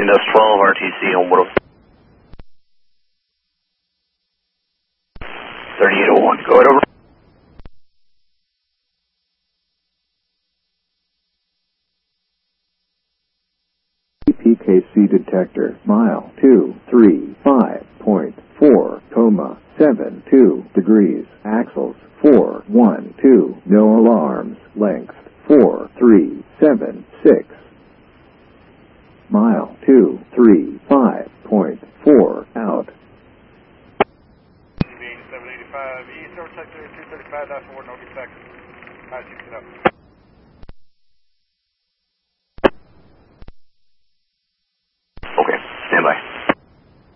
Windows 12, RTC on 3801. Go ahead, over. PKC detector, mile 235.4, 72 degrees, axles 412, no alarms, length 4376, mile 235.4, out. CB 8785, East Sector 235.4, no defect. 560 up.